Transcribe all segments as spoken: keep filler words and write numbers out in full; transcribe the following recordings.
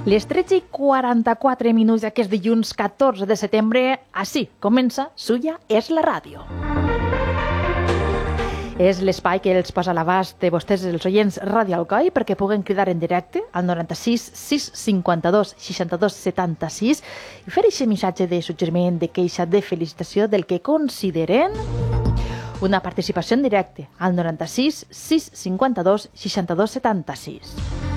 Les tretze i quaranta-quatre minuts d'aquest dilluns catorze de setembre, així comença Suya és la ràdio. És l'espai que els posa a l'abast de vostès, els oients Ràdio Alcoi, perquè puguen cridar en directe al noranta-sis sis cinquanta-dos seixanta-dos setanta-sis i fer aquest missatge de suggeriment, de queixa, de felicitació del que consideren una participació en directe al noranta-sis sis cinquanta-dos seixanta-dos setanta-sis.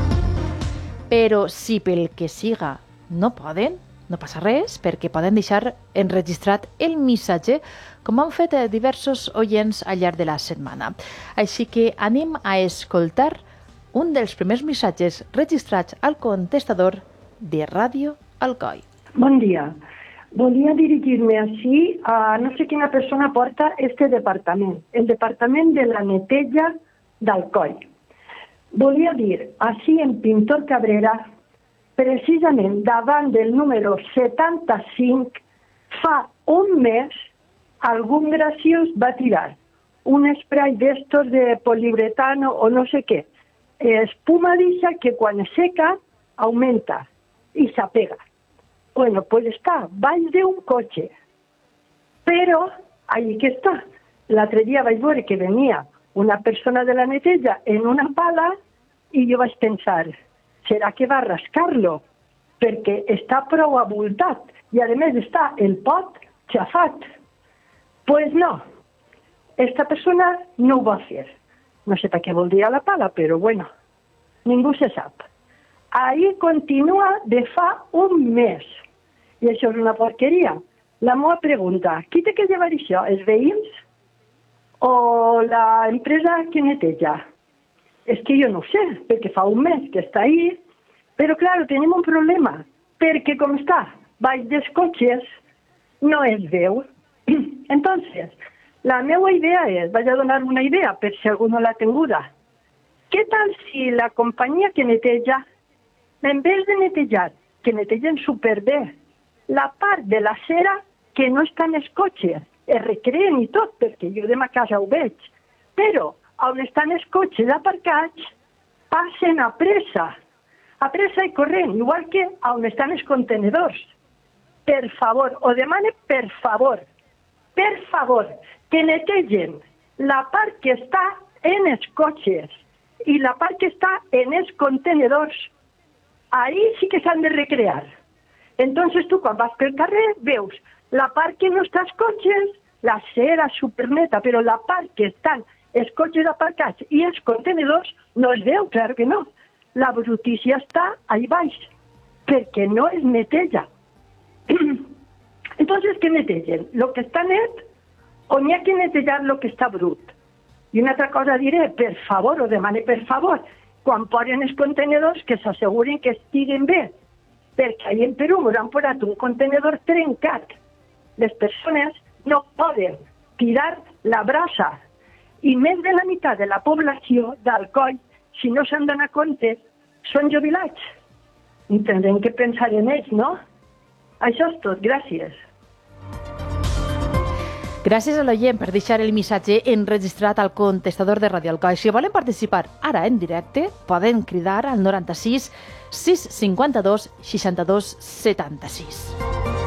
Però si pel que siga no poden, no passa res, perquè poden deixar enregistrat el missatge com han fet diversos oients al llarg de la setmana. Així que anem a escoltar un dels primers missatges registrats al contestador de Ràdio Alcoi. Bon dia. Volia dirigir-me així a no sé quina persona porta este departament, el departament de la neteja d'Alcoi. Volia dir, així en Pintor Cabrera, precisament davant del número setanta-cinc, fa un mes, algun graciós va tirar un spray d'estos de poliuretano o no sé què, espuma d'eixa que quan seca augmenta i s'apega. Bueno, pues està baix d'un cotxe, però allí que està. L'altre dia vaig veure que venia una persona de la neteja en una pala i jo vaig pensar, serà que va rascar-lo? Perquè està prou abultat i a més està el pot xafat. Pues no, esta persona no ho va fer. No sé per què voldria la pala, però bueno, ningú se sap. Ahí continua de fa un mes. I això és una porqueria. La meva pregunta, qui té que llevar això? Els veïns? O l'empresa que neteja? És que jo no ho sé, perquè fa un mes que està ahí, però clar, tenim un problema, perquè com està baix dels cotxes, no es veu. Entonces, la meva idea és, vaig a donar una idea, per si algú no l'ha tinguda. Què tal si la companyia que neteja, en vez de netejar, que netegen superbé, la part de la cera que no està en els cotxes, es recreen i tot, perquè jo de ma casa ho veig, però on estan els cotxes aparcats, passen a pressa, a pressa i corrent, igual que on estan els contenedors. Per favor, o demane per favor, per favor, que netegen la part que està en els cotxes i la part que està en els contenedors. Ahí sí que s'han de recrear. Entonces tu quan vas pel carrer veus la part que no està als cotxes, la cera superneta, però la part que estan els cotxes aparcats i els contenedors no es veu, clar que no. La brutícia està allà baix, perquè no es neteja. Entonces, què netegen? Lo que està net o n'hi ha que netejar lo que està brut? I una altra cosa diré, per favor, o demane per favor, quan posen els contenedors que s'assegurin que estiguen bé, perquè ahir en Perú ens han posat un contenedor trencat. Les persones no poden tirar la brasa i més de la meitat de la població d'Alcoi, si no se'n dona compte, són jubilats. I tindrem que pensar en ells, no? Això és tot. Gràcies. Gràcies a l'oient per deixar el missatge enregistrat al contestador de Ràdio Alcoi. Si volen participar ara en directe, poden cridar al noranta-sis sis cinquanta-dos seixanta-dos setanta-sis.